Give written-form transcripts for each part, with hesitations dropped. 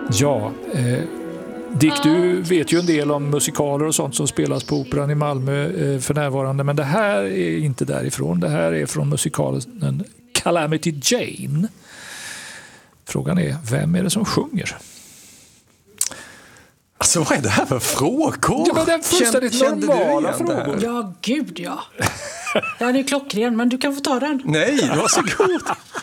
Ja, Dick, du vet ju en del om musikaler och sånt som spelas på Operan i Malmö för närvarande, men det här är inte därifrån. Det här är från musikalen Calamity Jane. Frågan är, vem är det som sjunger? Alltså, vad är det här för frågor? Ja, men det är fullständigt normala frågor. Ja, gud ja. Den är klockren, men du kan få ta den. Nej, varsågod.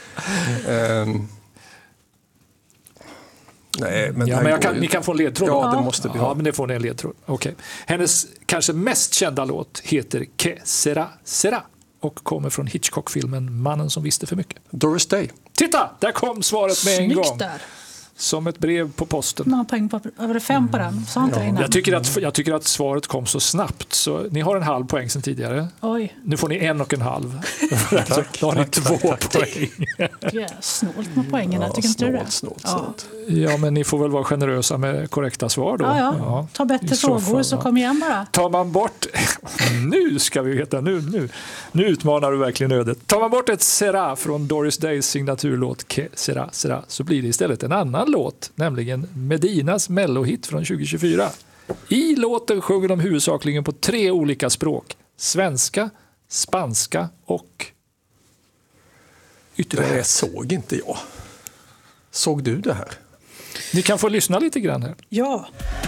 Nej, men ni kan få en ledtråd. Ja, det måste vi ha. Ja, men det får ni en ledtråd. Okay. Hennes kanske mest kända låt heter Que sera sera och kommer från Hitchcock-filmen Mannen som visste för mycket. Doris Day. Titta, där kom svaret med en Snyggt gång. där. Som ett brev på posten. Man har poäng på, var det 5 på den? Sa inte innan. Jag tycker att svaret kom så snabbt. Så ni har 1,5 poäng sedan tidigare. Oj. Nu får ni 1,5. Då har ni 2 poäng. Det är snålt med poängen. Ja, tycker inte du det? Snålt. Ja, men ni får väl vara generösa med korrekta svar då. Ja. Ta bättre frågor så kom igen bara. Tar man bort... Nu ska vi veta. Nu utmanar du verkligen ödet. Tar man bort ett sera från Doris Days signaturlåt Que sera sera så blir det istället en annan låt, nämligen Medinas mellohit från 2024. I låten sjunger de huvudsakligen på 3 olika språk. Svenska, spanska och ytterligare ett. Såg inte jag. Såg du det här? Ni kan få lyssna lite grann här. Ja.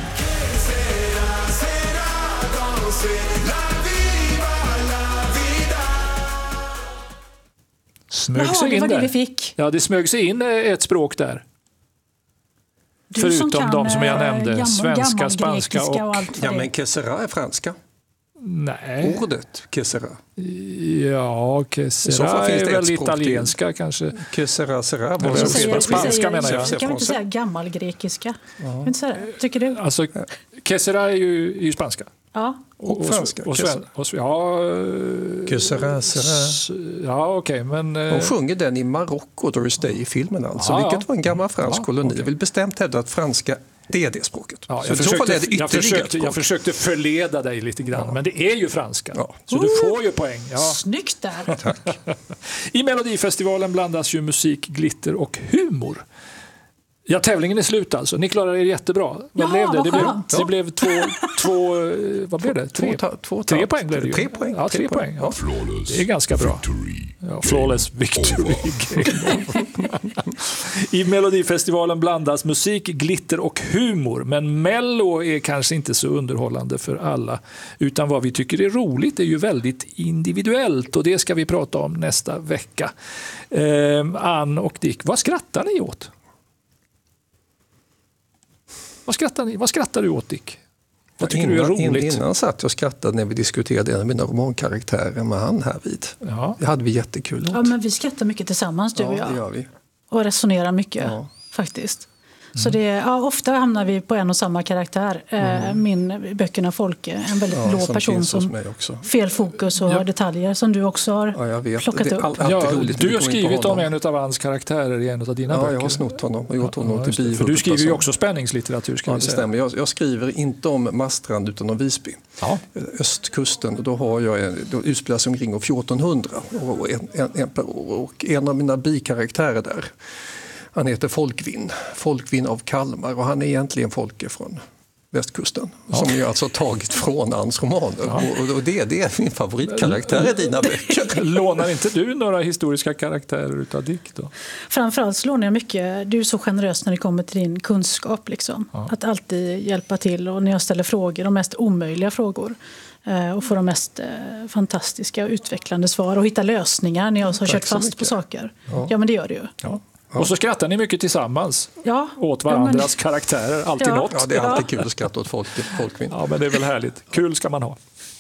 Smög Jaha, sig det in var där. det vi fick. Ja, det smög sig in ett språk där. Förutom de som jag nämnde, svenska, spanska och... Ja, men que sera är franska. Nej. Ordet que sera. Ja, que sera är väl italienska kanske. Que sera sera. Spanska menar jag. Kan vi inte säga gammalgrekiska? Tycker du? Alltså, que sera är ju spanska. Ja. Och franska. Que sera sera. Ja, okej, men... De sjunger den i Marocko, Doris Day, i filmen alltså. Vilket var en gammal fransk koloni. Jag vill bestämt hävda att franska, det är det språket. Ja, jag försökte förleda dig lite grann, men det är ju franska. Ja. Så du får ju poäng. Ja. Snyggt där. Tack. I Melodifestivalen blandas ju musik, glitter och humor. Ja, tävlingen är slut alltså. Ni klarar er jättebra. Vad blev det? Det blev två vad blev det? 3 poäng blev det ju. 3 poäng. Ja, 3 poäng. Ja. Det är ganska bra. Ja, flawless victory. I Melodifestivalen blandas musik, glitter och humor. Men Mello är kanske inte så underhållande för alla. Utan vad vi tycker är roligt är ju väldigt individuellt. Och det ska vi prata om nästa vecka. Ann och Dick, vad skrattar ni åt? Vad skrattar du åt, Dick? Vad tycker du är roligt? Innan satt jag och skrattade när vi diskuterade en av mina romankaraktärer med han här vid. Ja. Det hade vi jättekul åt. Ja, men vi skrattar mycket tillsammans, du och jag. Ja, det gör vi. Och resonerar mycket, faktiskt. Så ofta hamnar vi på en och samma karaktär. Böckerna Folke, en väldigt blå person som fel fokus och detaljer som du också har plockat upp. Du har skrivit om en av hans karaktärer i en av dina böcker. Ja, jag har snott honom och gjort honom till bivåld. För du skriver ju också spänningslitteratur, ska vi säga. Det stämmer. Jag skriver inte om Marstrand utan om Visby. Ja. Östkusten. Då utspelar sig omkring 1400 och en per år. Och en av mina bikaraktärer där, han heter Folkvin av Kalmar och han är egentligen Folke från västkusten som ju alltså tagit från hans romaner och det är min favoritkaraktär i dina böcker. Lånar inte du några historiska karaktärer utav Dick då? Framförallt lånar jag mycket. Du är så generös när det kommer till din kunskap liksom. Att alltid hjälpa till och när jag ställer frågor, de mest omöjliga frågor och få de mest fantastiska och utvecklande svar och hitta lösningar när jag har kört fast på saker. Ja, men det gör det ju. Ja. Och så skrattar ni mycket tillsammans åt varandras karaktärer. Alltid något. Ja, det är alltid kul att skratta åt Folkvin. Ja, men det är väl härligt. Kul ska man ha.